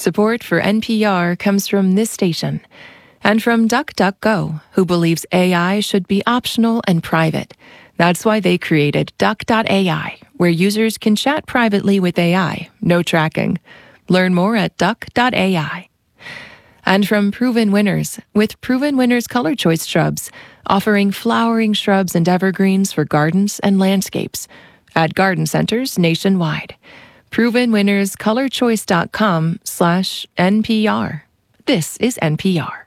Support for NPR comes from this station and from DuckDuckGo, who believes AI should be optional and private. That's why they created Duck.ai, where users can chat privately with AI, no tracking. Learn more at Duck.ai. And from Proven Winners, with Proven Winners Color Choice Shrubs, offering flowering shrubs and evergreens for gardens and landscapes at garden centers nationwide. ProvenWinnersColorChoice.com/NPR. This is NPR.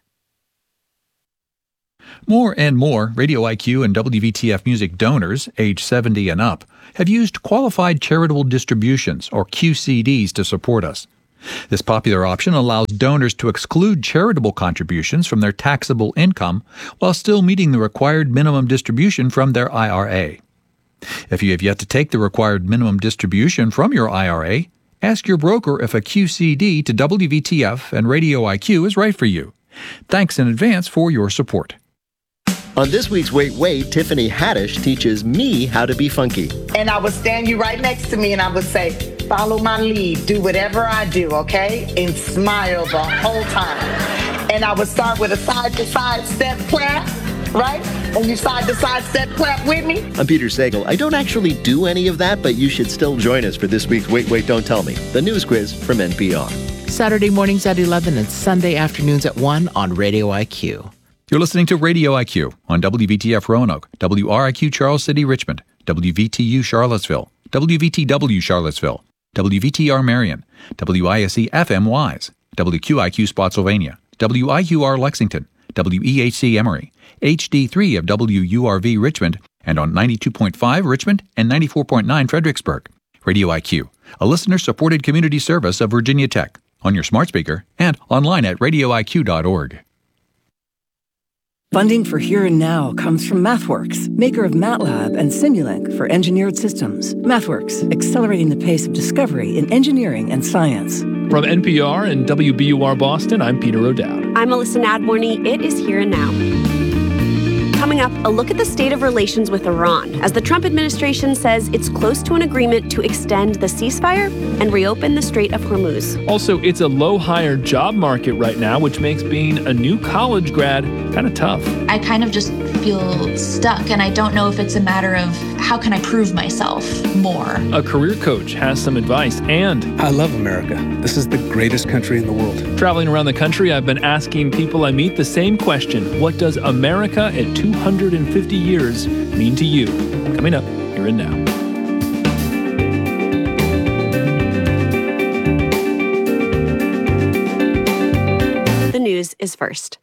More and more Radio IQ and WVTF Music donors, age 70 and up, have used Qualified Charitable Distributions, or QCDs, to support us. This popular option allows donors to exclude charitable contributions from their taxable income while still meeting the required minimum distribution from their IRA. If you have yet to take the required minimum distribution from your IRA, ask your broker if a QCD to WVTF and Radio IQ is right for you. Thanks in advance for your support. On this week's Wait, Wait, Tiffany Haddish teaches me how to be funky. And I would stand you right next to me and I would say, follow my lead, do whatever I do, okay? And smile the whole time. And I would start with a side-to-side step clap, right? And you side-to-side step clap with me. I'm Peter Sagal. I don't actually do any of that, but you should still join us for this week's Wait, Wait, Don't Tell Me, the news quiz from NPR. Saturday mornings at 11 and Sunday afternoons at 1 on Radio IQ. You're listening to Radio IQ on WVTF Roanoke, WRIQ Charles City, Richmond, WVTU Charlottesville, WVTW Charlottesville, WVTR Marion, WISE FM Wise, WQIQ Spotsylvania, WIUR Lexington, WEHC Emory, HD3 of WURV Richmond, and on 92.5 Richmond and 94.9 Fredericksburg. Radio IQ, a listener-supported community service of Virginia Tech, on your smart speaker and online at radioiq.org. Funding for Here and Now comes from MathWorks, maker of MATLAB and Simulink for engineered systems. MathWorks, accelerating the pace of discovery in engineering and science. From NPR and WBUR Boston, I'm Peter O'Dowd. I'm Alyssa Nadworny. It is Here and Now. Coming up, a look at the state of relations with Iran, as the Trump administration says it's close to an agreement to extend the ceasefire and reopen the Strait of Hormuz. Also, it's a low-hire job market right now, which makes being a new college grad kind of tough. I kind of just feel stuck, and I don't know if it's a matter of how can I prove myself more. A career coach has some advice, and I love America. This is the greatest country in the world. Traveling around the country, I've been asking people I meet the same question: what does America at 250 years mean to you? Coming up, Here and Now. The news is first.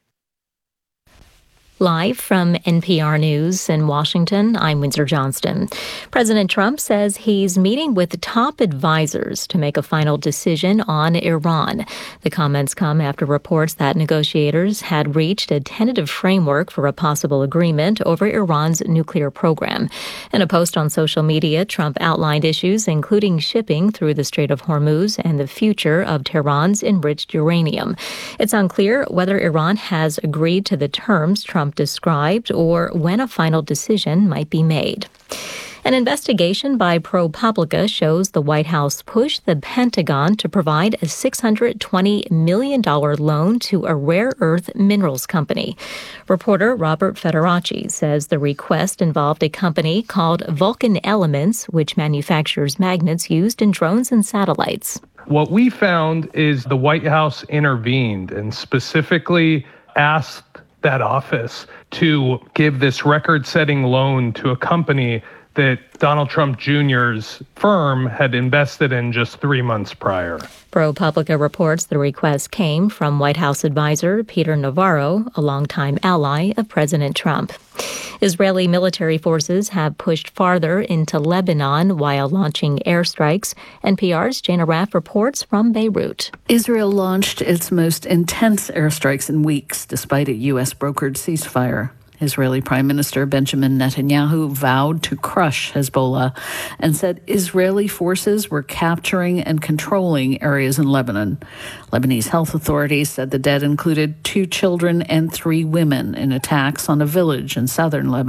Live from NPR News in Washington, I'm Windsor Johnston. President Trump says he's meeting with top advisors to make a final decision on Iran. The comments come after reports that negotiators had reached a tentative framework for a possible agreement over Iran's nuclear program. In a post on social media, Trump outlined issues including shipping through the Strait of Hormuz and the future of Tehran's enriched uranium. It's unclear whether Iran has agreed to the terms Trump described or when a final decision might be made. An investigation by ProPublica shows the White House pushed the Pentagon to provide a $620 million loan to a rare earth minerals company. Reporter Robert Federaci says the request involved a company called Vulcan Elements, which manufactures magnets used in drones and satellites. What we found is the White House intervened and specifically asked that office to give this record-setting loan to a company that Donald Trump Jr.'s firm had invested in just 3 months prior. ProPublica reports the request came from White House advisor Peter Navarro, a longtime ally of President Trump. Israeli military forces have pushed farther into Lebanon while launching airstrikes. NPR's Jana Raff reports from Beirut. Israel launched its most intense airstrikes in weeks, despite a U.S.-brokered ceasefire. Israeli Prime Minister Benjamin Netanyahu vowed to crush Hezbollah and said Israeli forces were capturing and controlling areas in Lebanon. Lebanese health authorities said the dead included 2 children and 3 women in attacks on a village in southern Lebanon.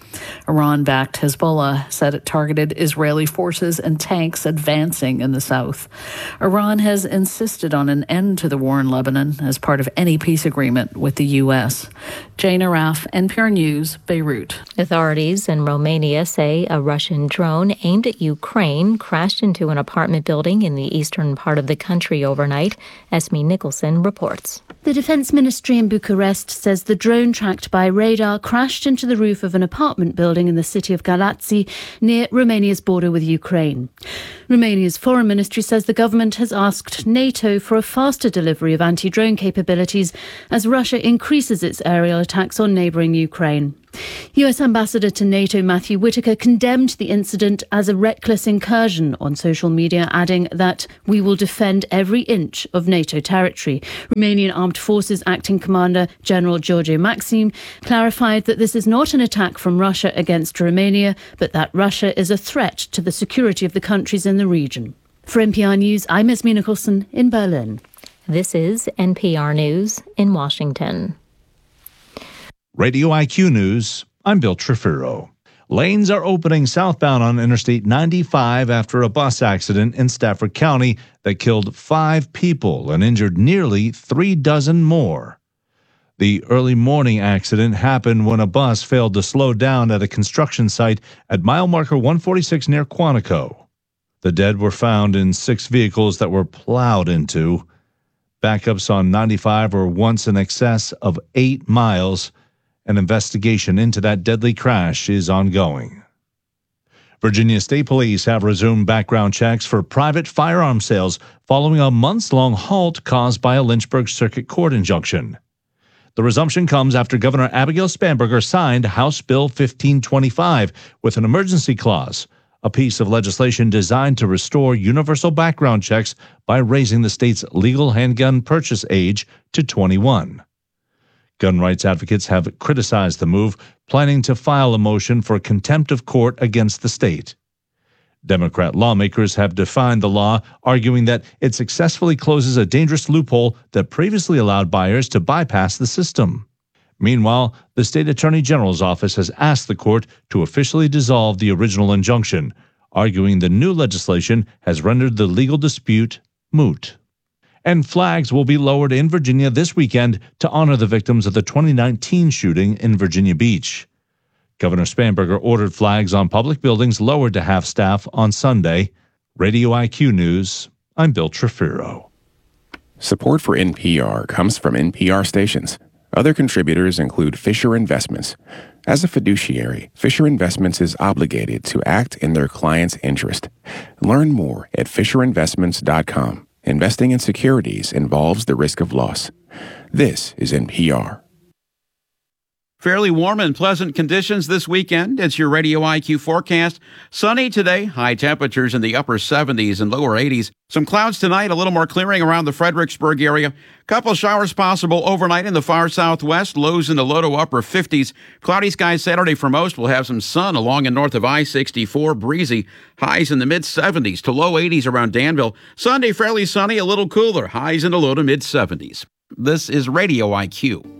Iran-backed Hezbollah said it targeted Israeli forces and tanks advancing in the south. Iran has insisted on an end to the war in Lebanon as part of any peace agreement with the U.S. Jane Araf, NPR News, Beirut. Authorities in Romania say a Russian drone aimed at Ukraine crashed into an apartment building in the eastern part of the country overnight. Esme Nicholson reports. The Defense Ministry in Bucharest says the drone tracked by radar crashed into the roof of an apartment building in the city of Galați near Romania's border with Ukraine. Romania's foreign ministry says the government has asked NATO for a faster delivery of anti-drone capabilities as Russia increases its aerial attacks on neighbouring Ukraine. US Ambassador to NATO Matthew Whitaker condemned the incident as a reckless incursion on social media, adding that we will defend every inch of NATO territory. Romanian Armed Forces Acting Commander General George Maxim clarified that this is not an attack from Russia against Romania, but that Russia is a threat to the security of the countries in the region. For NPR News, I'm Esme Nicholson in Berlin. This is NPR News in Washington. Radio IQ News, I'm Bill Trefiro. Lanes are opening southbound on Interstate 95 after a bus accident in Stafford County that killed 5 people and injured nearly 3 dozen more. The early morning accident happened when a bus failed to slow down at a construction site at mile marker 146 near Quantico. The dead were found in 6 vehicles that were plowed into. Backups on 95 were once in excess of 8 miles. An investigation into that deadly crash is ongoing. Virginia State Police have resumed background checks for private firearm sales following a months-long halt caused by a Lynchburg Circuit Court injunction. The resumption comes after Governor Abigail Spanberger signed House Bill 1525 with an emergency clause, a piece of legislation designed to restore universal background checks by raising the state's legal handgun purchase age to 21. Gun rights advocates have criticized the move, planning to file a motion for contempt of court against the state. Democrat lawmakers have defined the law, arguing that it successfully closes a dangerous loophole that previously allowed buyers to bypass the system. Meanwhile, the state attorney general's office has asked the court to officially dissolve the original injunction, arguing the new legislation has rendered the legal dispute moot. And flags will be lowered in Virginia this weekend to honor the victims of the 2019 shooting in Virginia Beach. Governor Spanberger ordered flags on public buildings lowered to half-staff on Sunday. Radio IQ News, I'm Bill Trefiro. Support for NPR comes from NPR stations. Other contributors include Fisher Investments. As a fiduciary, Fisher Investments is obligated to act in their client's interest. Learn more at FisherInvestments.com. Investing in securities involves the risk of loss. This is NPR. Fairly warm and pleasant conditions this weekend. It's your Radio IQ forecast. Sunny today, high temperatures in the upper 70s and lower 80s. Some clouds tonight, a little more clearing around the Fredericksburg area. Couple showers possible overnight in the far southwest, lows in the low to upper 50s. Cloudy skies Saturday for most. We'll have some sun along and north of I-64, breezy. Highs in the mid-70s to low 80s around Danville. Sunday, fairly sunny, a little cooler. Highs in the low to mid-70s. This is Radio IQ.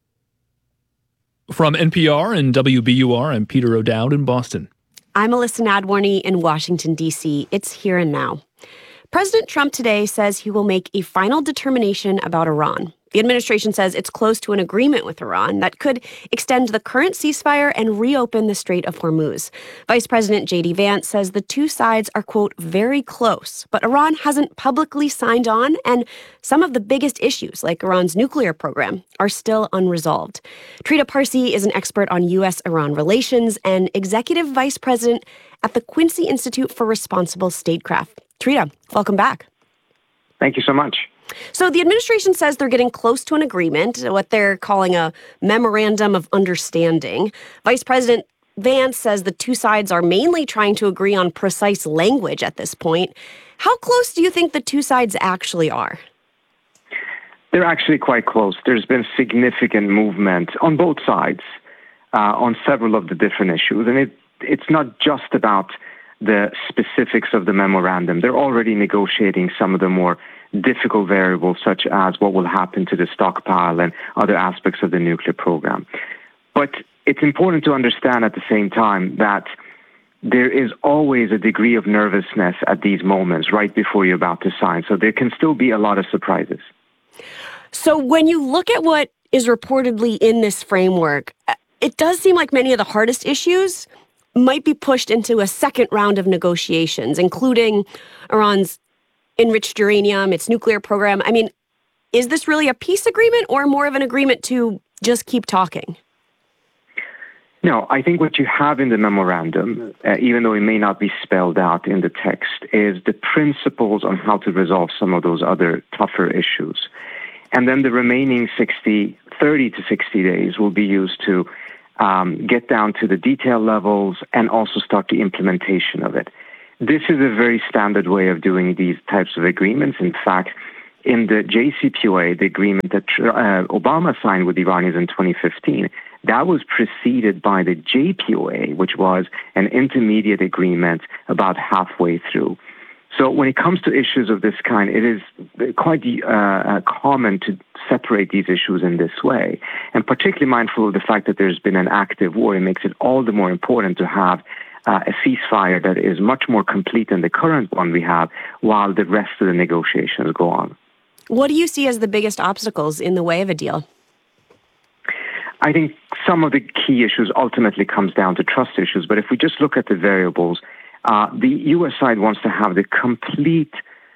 From NPR and WBUR, I'm Peter O'Dowd in Boston. I'm Alyssa Nadworny in Washington, D.C. It's here and now. President Trump today says he will make a final determination about Iran. The administration says it's close to an agreement with Iran that could extend the current ceasefire and reopen the Strait of Hormuz. Vice President J.D. Vance says the two sides are, quote, very close, but Iran hasn't publicly signed on, and some of the biggest issues, like Iran's nuclear program, are still unresolved. Trita Parsi is an expert on U.S.-Iran relations and executive vice president at the Quincy Institute for Responsible Statecraft. Trita, welcome back. Thank you so much. So the administration says they're getting close to an agreement, what they're calling a memorandum of understanding. Vice President Vance says the two sides are mainly trying to agree on precise language at this point. How close do you think the two sides actually are? They're actually quite close. There's been significant movement on both sides on several of the different issues. And it's not just about the specifics of the memorandum. They're already negotiating some of the more difficult variables, such as what will happen to the stockpile and other aspects of the nuclear program. But it's important to understand at the same time that there is always a degree of nervousness at these moments right before you're about to sign. So there can still be a lot of surprises. So when you look at what is reportedly in this framework, it does seem like many of the hardest issues might be pushed into a second round of negotiations, including Iran's enriched uranium, its nuclear program. I mean, is this really a peace agreement or more of an agreement to just keep talking? No, I think what you have in the memorandum, even though it may not be spelled out in the text, is the principles on how to resolve some of those other tougher issues. And then the remaining 30 to 60 days will be used to get down to the detail levels and also start the implementation of it. This is a very standard way of doing these types of agreements. In fact, in the JCPOA, the agreement that Obama signed with the Iranians in 2015, that was preceded by the JPOA, which was an intermediate agreement about halfway through. So when it comes to issues of this kind, it is quite common to separate these issues in this way. And particularly mindful of the fact that there's been an active war, it makes it all the more important to have a ceasefire that is much more complete than the current one we have while the rest of the negotiations go on. What do you see as the biggest obstacles in the way of a deal? I think some of the key issues ultimately comes down to trust issues. But if we just look at the variables, the U.S. side wants to have the complete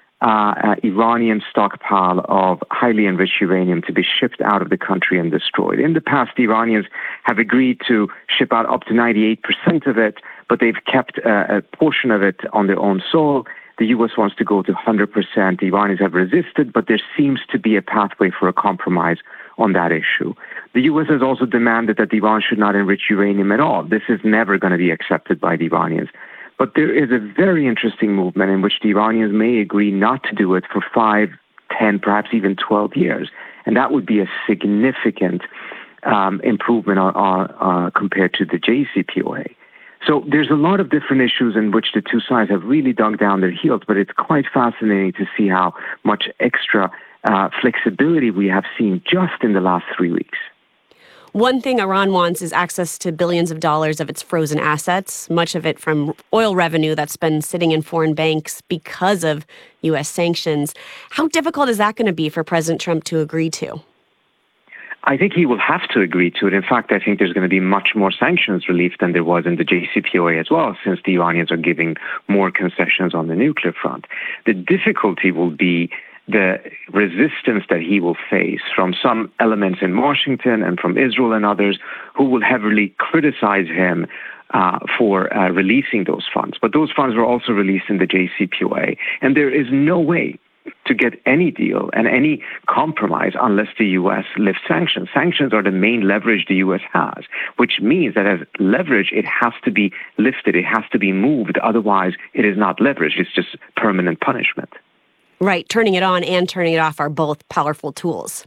Iranian stockpile of highly enriched uranium to be shipped out of the country and destroyed. In the past, the Iranians have agreed to ship out up to 98% of it, but they've kept a portion of it on their own soil. The U.S. wants to go to 100%. The Iranians have resisted, but there seems to be a pathway for a compromise on that issue. The U.S. has also demanded that Iran should not enrich uranium at all. This is never going to be accepted by the Iranians. But there is a very interesting movement in which the Iranians may agree not to do it for 5, 10, perhaps even 12 years. And that would be a significant improvement compared to the JCPOA. So there's a lot of different issues in which the two sides have really dug down their heels, but it's quite fascinating to see how much extra flexibility we have seen just in the last 3 weeks. One thing Iran wants is access to billions of dollars of its frozen assets, much of it from oil revenue that's been sitting in foreign banks because of U.S. sanctions. How difficult is that going to be for President Trump to agree to? I think he will have to agree to it. In fact, I think there's going to be much more sanctions relief than there was in the JCPOA as well, since the Iranians are giving more concessions on the nuclear front. The difficulty will be the resistance that he will face from some elements in Washington and from Israel and others who will heavily criticize him for releasing those funds. But those funds were also released in the JCPOA, and there is no way to get any deal and any compromise unless the U.S. lifts sanctions. Sanctions are the main leverage the U.S. has, which means that as leverage, it has to be lifted, it has to be moved. Otherwise, it is not leverage, it's just permanent punishment. Right, turning it on and turning it off are both powerful tools.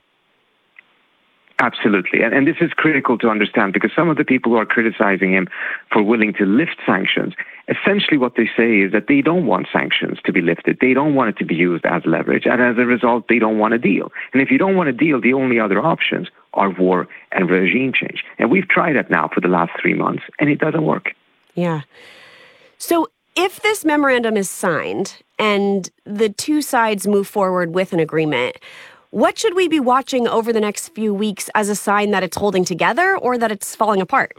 Absolutely. And this is critical to understand because some of the people who are criticizing him for willing to lift sanctions, essentially what they say is that they don't want sanctions to be lifted. They don't want it to be used as leverage. And as a result, they don't want a deal. And if you don't want a deal, the only other options are war and regime change. And we've tried that now for the last 3 months, and it doesn't work. Yeah. So if this memorandum is signed and the two sides move forward with an agreement, what should we be watching over the next few weeks as a sign that it's holding together or that it's falling apart?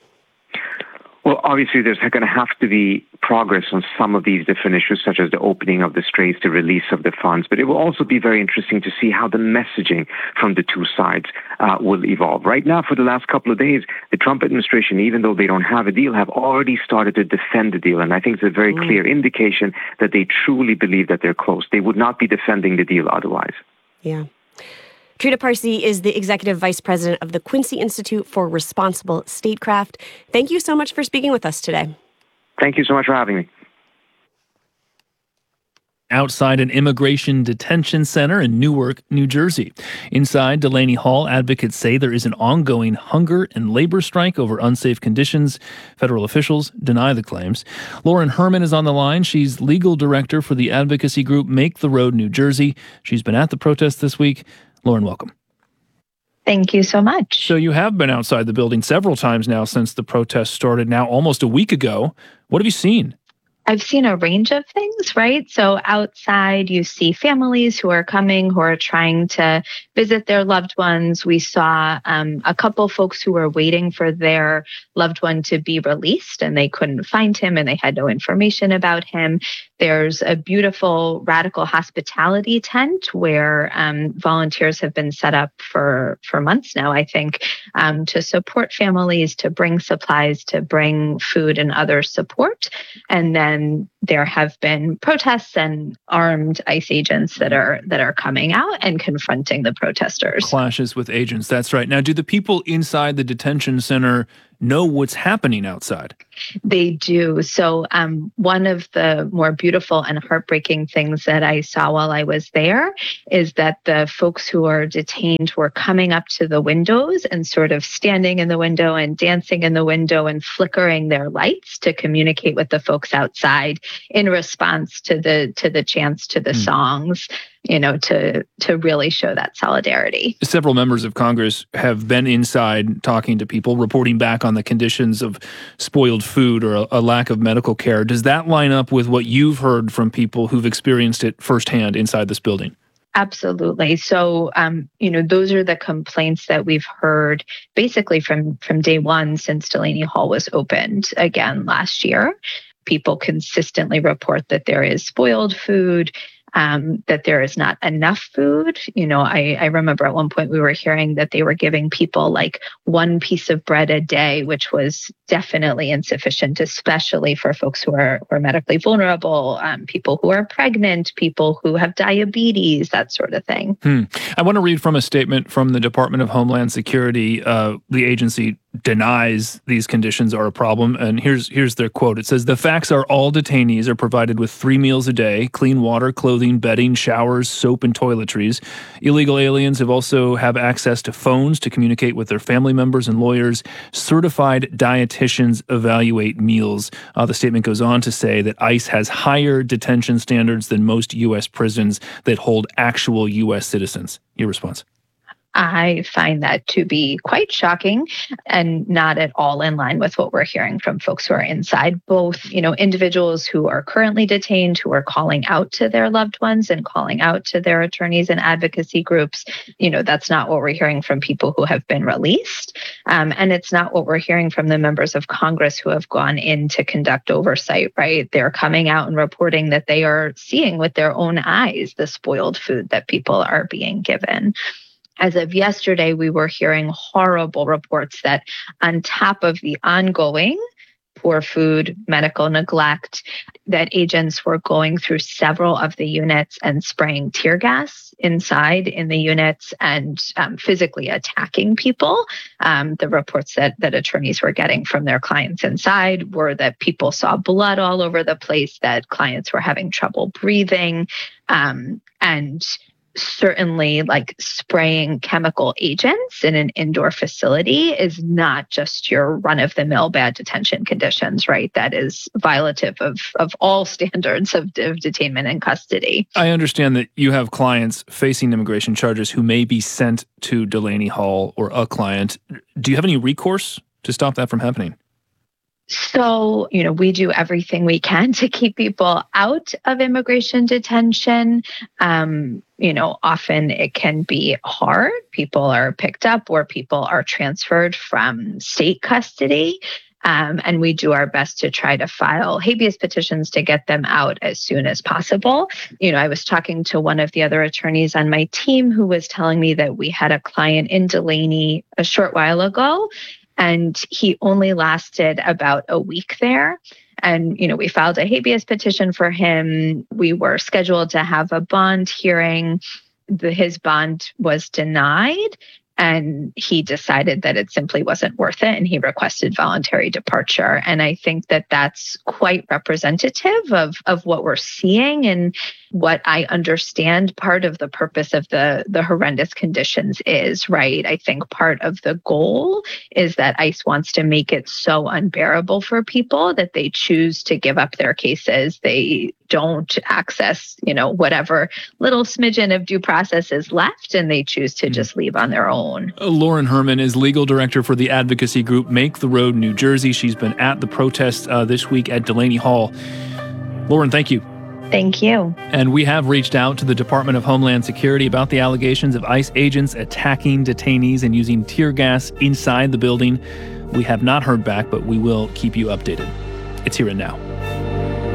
Well, obviously, there's going to have to be progress on some of these different issues, such as the opening of the straits, the release of the funds. But it will also be very interesting to see how the messaging from the two sides will evolve. Right now, for the last couple of days, the Trump administration, even though they don't have a deal, have already started to defend the deal. And I think it's a very clear indication that they truly believe that they're close. They would not be defending the deal otherwise. Yeah. Trita Parsi is the Executive Vice President of the Quincy Institute for Responsible Statecraft. Thank you so much for speaking with us today. Thank you so much for having me. Outside an immigration detention center in Newark, New Jersey. Inside Delaney Hall, advocates say there is an ongoing hunger and labor strike over unsafe conditions. Federal officials deny the claims. Lauren Herman is on the line. She's legal director for the advocacy group Make the Road New Jersey. She's been at the protest this week. Lauren, welcome. Thank you so much. So you have been outside the building several times now since the protest started, now almost a week ago. What have you seen? I've seen a range of things, right? So outside, you see families who are coming, who are trying to visit their loved ones. We saw a couple folks who were waiting for their loved one to be released, and they couldn't find him, and they had no information about him. There's a beautiful radical hospitality tent where volunteers have been set up for months now, I think, to support families, to bring supplies, to bring food and other support. And then there have been protests and armed ICE agents that are coming out and confronting the protesters. Clashes with agents, that's right. Now, do the people inside the detention center know what's happening outside? They do. So one of the more beautiful and heartbreaking things that I saw while I was there is that the folks who are detained were coming up to the windows and sort of standing in the window and dancing in the window and flickering their lights to communicate with the folks outside in response to the chants, to the songs, to really show that solidarity. Several members of Congress have been inside talking to people, reporting back on the conditions of spoiled food or a lack of medical care. Does that line up with what you've heard from people who've experienced it firsthand inside this building? Absolutely. So, those are the complaints that we've heard basically from day one since Delaney Hall was opened again last year. People consistently report that there is spoiled food, that there is not enough food. I remember at one point we were hearing that they were giving people like one piece of bread a day, which was definitely insufficient, especially for folks who are medically vulnerable, people who are pregnant, people who have diabetes, that sort of thing. I want to read from a statement from the Department of Homeland Security. The agency denies these conditions are a problem. And here's their quote. It says, "The facts are all detainees are provided with 3 meals a day, clean water, clothing, bedding, showers, soap, and toiletries. Illegal aliens have access to phones to communicate with their family members and lawyers. Certified dietitians evaluate meals." The statement goes on to say that ICE has higher detention standards than most U.S. prisons that hold actual U.S. citizens. Your response? I find that to be quite shocking and not at all in line with what we're hearing from folks who are inside, both, individuals who are currently detained, who are calling out to their loved ones and calling out to their attorneys and advocacy groups. That's not what we're hearing from people who have been released. And it's not what we're hearing from the members of Congress who have gone in to conduct oversight, right? They're coming out and reporting that they are seeing with their own eyes the spoiled food that people are being given. As of yesterday, we were hearing horrible reports that on top of the ongoing poor food, medical neglect, that agents were going through several of the units and spraying tear gas inside in the units and physically attacking people. The reports that attorneys were getting from their clients inside were that people saw blood all over the place, that clients were having trouble breathing, and certainly like spraying chemical agents in an indoor facility is not just your run-of-the-mill bad detention conditions, right? That is violative of all standards of detainment and custody. I understand that you have clients facing immigration charges who may be sent to Delaney Hall or a client. Do you have any recourse to stop that from happening? So, we do everything we can to keep people out of immigration detention. Often it can be hard. People are picked up or people are transferred from state custody. And we do our best to try to file habeas petitions to get them out as soon as possible. I was talking to one of the other attorneys on my team who was telling me that we had a client in Delaney a short while ago, and he only lasted about a week there. And, we filed a habeas petition for him. We were scheduled to have a bond hearing. His bond was denied, and he decided that it simply wasn't worth it, and he requested voluntary departure. And I think that that's quite representative of what we're seeing what I understand part of the purpose of the horrendous conditions is, right? I think part of the goal is that ICE wants to make it so unbearable for people that they choose to give up their cases. They don't access, whatever little smidgen of due process is left, and they choose to just leave on their own. Lauren Herman is legal director for the advocacy group Make the Road New Jersey. She's been at the protest this week at Delaney Hall. Lauren, thank you. Thank you. And we have reached out to the Department of Homeland Security about the allegations of ICE agents attacking detainees and using tear gas inside the building. We have not heard back, but we will keep you updated. It's Here and Now.